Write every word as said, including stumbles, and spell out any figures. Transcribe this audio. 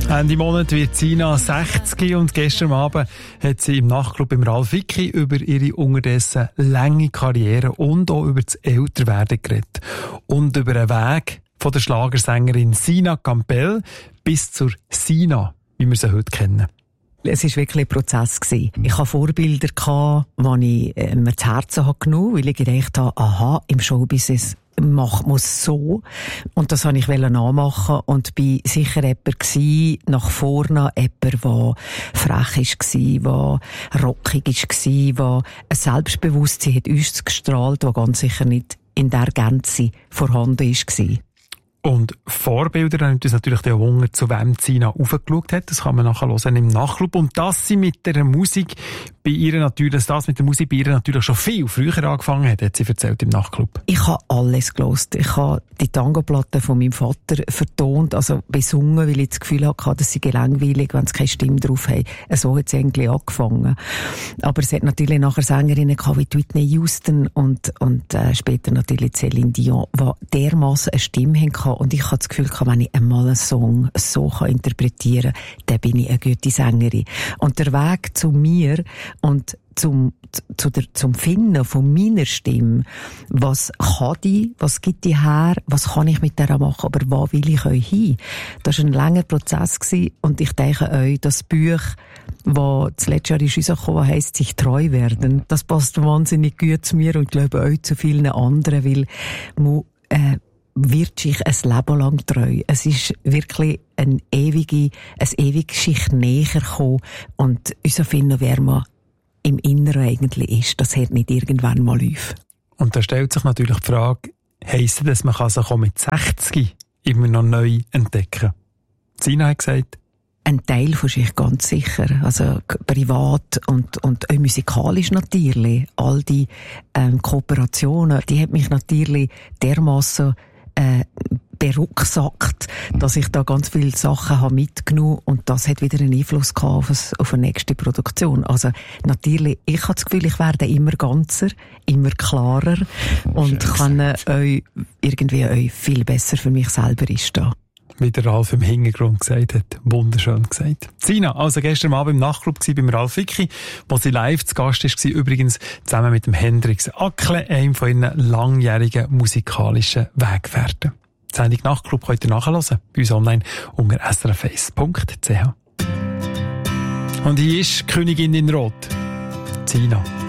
Ende Monat wird Sina sechzig und gestern Abend hat sie im Nachtclub im Ralf Vicki über ihre unterdessen lange Karriere und auch über das Älterwerden geredet. Und über den Weg von der Schlagersängerin Sina Campbell bis zur Sina, wie wir sie heute kennen. Es war wirklich ein Prozess. Ich hatte Vorbilder, die ich mir zu Herzen genommen habe, weil ich gedacht habe, aha, im Showbusiness macht man es so. Und das wollte ich nachmachen und bin sicher jemand gewesen, nach vorne, jemand, der frech war, der rockig war, der ein Selbstbewusstsein hat uns gestrahlt, das ganz sicher nicht in der Gänze vorhanden war. Und Vorbilder, dann nimmt uns natürlich der Hunger, zu wem Sina aufgeschaut hat. Das kann man nachher hören im Nachtclub. Und dass sie mit der Musik bei ihr natürlich, dass das mit der Musik bei ihr natürlich schon viel früher angefangen hat, hat sie erzählt im Nachtclub. Ich habe alles gehört. Ich habe die Tangoplatte von meinem Vater vertont, also besungen, weil ich das Gefühl hatte, dass sie gelangweilig, wenn es keine Stimme drauf haben. So hat es eigentlich angefangen. Aber es hat natürlich nachher Sängerinnen gehabt wie Whitney Houston und, und äh, später natürlich Céline Dion, die dermassen eine Stimme hatten. Und ich habe das Gefühl, wenn ich einmal einen Song so interpretieren kann, dann bin ich eine gute Sängerin. Und der Weg zu mir und zum, zu der, zum Finden von meiner Stimme, was kann die, was gibt die her, was kann ich mit der machen, aber wo will ich euch hin? Das war ein langer Prozess gewesen, und ich denke euch, das Buch, das das letzte Jahr ist rausgekommen, heisst «Sich treu werden», das passt wahnsinnig gut zu mir und ich glaube euch zu vielen anderen, weil man, äh, wird sich ein Leben lang treu. Es ist wirklich eine ewige, eine ewige Geschichte näher gekommen und unser Finden, wer man im Inneren eigentlich ist, das hört nicht irgendwann mal auf. Und da stellt sich natürlich die Frage, heisst das, dass man kann sich auch mit sechzig immer noch neu entdecken? Sina hat gesagt, ein Teil von sich ganz sicher. Also privat und, und auch musikalisch natürlich. All die ähm, Kooperationen, die hat mich natürlich dermassen äh, berucksackt, dass ich da ganz viele Sachen habe mitgenommen, und das hat wieder einen Einfluss gehabt auf, das, auf eine nächste Produktion. Also natürlich, ich habe das Gefühl, ich werde immer ganzer, immer klarer und kann äh, euch irgendwie euch viel besser für mich selber einstehen. Wie der Ralf im Hintergrund gesagt hat. Wunderschön gesagt. Sina, also gestern Abend im Nachtclub war beim Ralf Vicki, wo sie live zu Gast war, übrigens zusammen mit dem Hendrix Ackle, einem von ihren langjährigen musikalischen Weggefährten. Die Sendung Nachtclub könnt ihr nachhören, bei uns online unter s r f eins punkt c h. Und hier ist Königin in Rot, Sina.